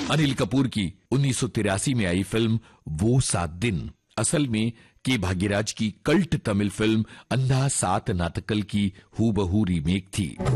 अनिल कपूर की 1983 में आई फिल्म वो 7 दिन असल में के भाग्यराज की कल्ट तमिल फिल्म अंधा सात नातकल की हूबहू रीमेक थी।